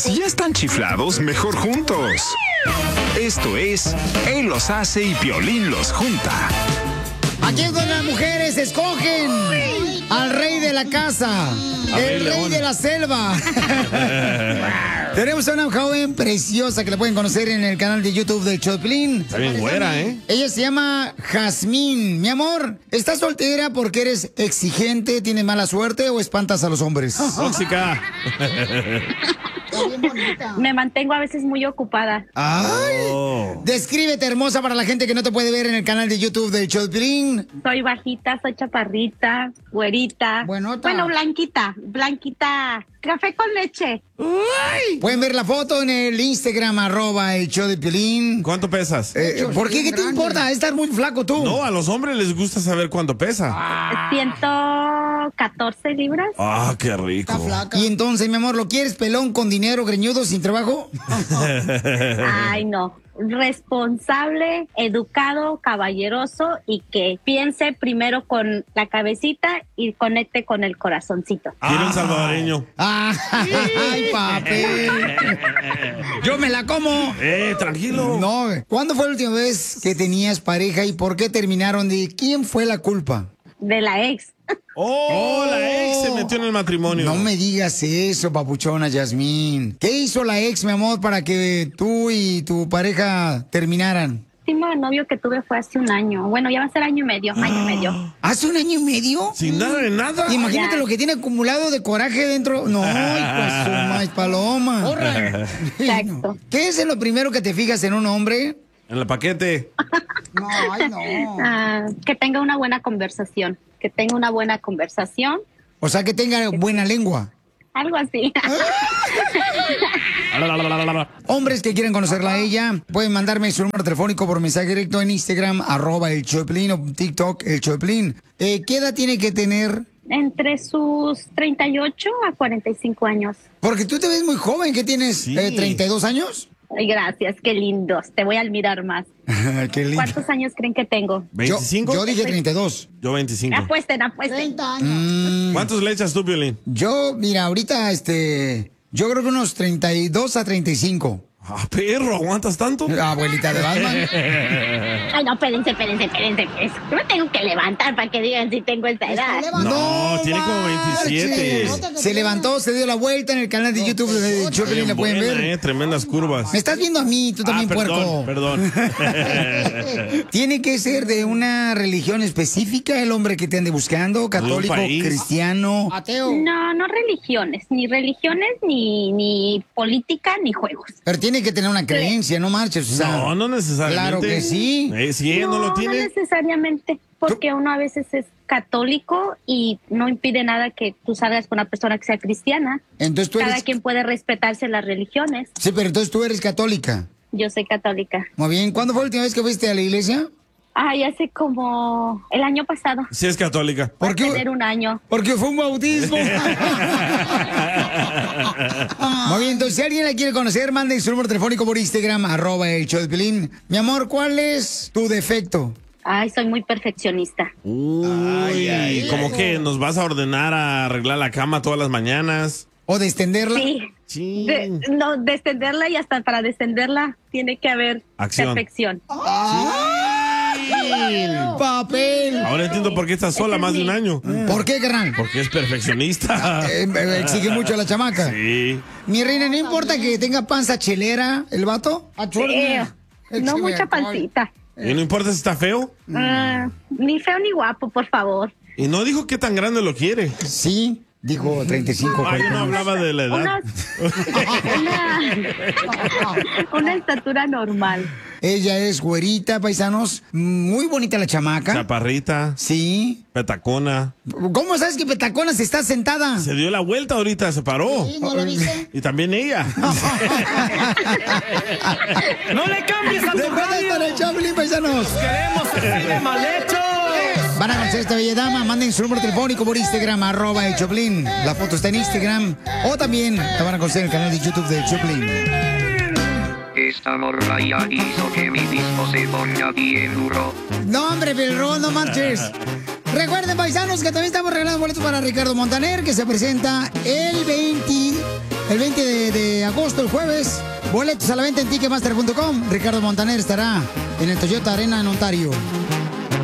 Si ya están chiflados, mejor juntos. Esto es Él los hace y Piolín los junta. Aquí es donde las mujeres escogen al rey de la casa, el rey de la selva. Tenemos a una joven preciosa que la pueden conocer en el canal de YouTube del Choplin. Está bien güera, ¿eh? Ella se llama Jazmín. Mi amor, ¿estás soltera porque eres exigente, tienes mala suerte o espantas a los hombres? Tóxica. Me mantengo a veces muy ocupada. ¡Ay! Descríbete, hermosa, para la gente que no te puede ver en el canal de YouTube del Choplin. Soy bajita, soy chaparrita, güerita. Bueno, blanquita, café con leche. Pueden ver la foto en el Instagram, @el show de Piolín. ¿Cuánto pesas? ¿Por qué? ¿Qué te importa? Estás muy flaco tú. No, a los hombres les gusta saber cuánto pesa. 114 libras. Ah, qué rico. Y entonces, mi amor, ¿lo quieres pelón, con dinero, greñudo, sin trabajo? Ay, no. Responsable, educado, caballeroso y que piense primero con la cabecita y conecte con el corazoncito. Quiero un salvadoreño. ¡Ay, papi! ¡Yo me la como! Tranquilo. No, ¿cuándo fue la última vez que tenías pareja y por qué terminaron? ¿De quién fue la culpa? De la ex. La ex se metió en el matrimonio. No me digas eso, papuchona Yasmín. ¿Qué hizo la ex, mi amor, para que tú y tu pareja terminaran? El último novio que tuve fue hace un año. Bueno, ya va a ser año y medio. ¿Hace un año y medio? Sin nada de nada. Imagínate lo que tiene acumulado de coraje dentro. No, pues su maíz paloma. Exacto. ¿Qué es lo primero que te fijas en un hombre? En el paquete. No, ay, no. Que tenga una buena conversación. O sea, que tenga buena lengua. Algo así. Hombres que quieren conocerla a ella, pueden mandarme su número telefónico por mensaje directo en Instagram, @el Choplin, o TikTok, el Choplin. ¿Qué edad tiene que tener? Entre sus 38 a 45 años. Porque tú te ves muy joven, ¿qué tienes? ¿32 años? Ay, gracias, qué lindos. Te voy a admirar más. Qué lindo. ¿Cuántos años creen que tengo? ¿25? Yo dije 32. Yo 25. Apuesten. 30 años. ¿Cuántos le echas tú, Piolín? Yo, mira, ahorita, yo creo que unos 32 a 35. Ah, perro, ¿aguantas tanto? Abuelita de Batman. Ay, no, espérense. Yo me tengo que levantar para que digan si tengo esta edad. No, tiene como 27. Se levantó, se dio la vuelta en el canal de YouTube de Choplin, la pueden ver. Tremendas curvas. Me estás viendo a mí, tú también, puerco. Perdón. ¿Tiene que ser de una religión específica el hombre que te ande buscando? ¿Católico, cristiano, ateo? No religiones. Ni política, ni juegos. Pero tiene que tener una creencia, no marches. O sea, no necesariamente. Claro que sí. Si ella no lo tiene. No necesariamente, porque uno a veces es católico y no impide nada que tú salgas con una persona que sea cristiana. Entonces Cada quien puede respetarse las religiones. Sí, pero entonces tú eres católica. Yo soy católica. Muy bien. ¿Cuándo fue la última vez que fuiste a la iglesia? Ay, hace como el año pasado. Sí, es católica. ¿Por qué? Tener un año. Porque fue un bautismo. Muy bien, entonces si alguien la quiere conocer, mande su número telefónico por Instagram, @el show de Piolín. Mi amor, ¿cuál es tu defecto? Ay, soy muy perfeccionista. Uy, ¿cómo que nos vas a ordenar a arreglar la cama todas las mañanas? ¿O de extenderla? Sí. De extenderla, y hasta para descenderla tiene que haber perfección. Papel. Ahora entiendo por qué estás sola más de un año. ¿Por qué, carnal? Porque es perfeccionista. Exige mucho a la chamaca. Sí. Mi reina, ¿no importa que tenga panza chelera el vato? No mucha pancita. ¿Y no importa si está feo? Ni feo ni guapo, por favor. Y no dijo qué tan grande lo quiere. Sí, dijo 35. Yo no hablaba de la edad. Una estatura normal. Ella es güerita, paisanos. Muy bonita la chamaca. Chaparrita. Sí. Petacona. ¿Cómo sabes que Petacona se está sentada? Se dio la vuelta ahorita, se paró. Sí, ¿no lo viste? Y también ella. ¡No le cambies a tu radio! Para el Choplin, paisanos. ¡Queremos hacerle mal hecho! Van a conocer a esta bella dama, manden su número telefónico por Instagram, @el Choplin. La foto está en Instagram. O también la van a conocer en el canal de YouTube de Choplin. Esta morra ya hizo que mi disco se ponga bien duro. No, hombre, Pelrón, no marches. Recuerden, paisanos, que también estamos regalando boletos para Ricardo Montaner, que se presenta el 20 de agosto, el jueves. Boletos a la venta en Ticketmaster.com. Ricardo Montaner estará en el Toyota Arena en Ontario.